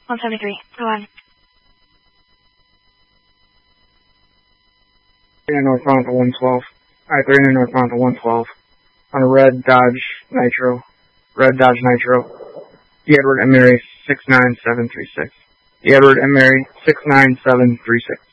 173. Go on. Northbound to 112. I-3 northbound to 112. On a red Dodge Nitro. Red Dodge Nitro. The Edward and Mary 69736. The Edward and Mary 69736.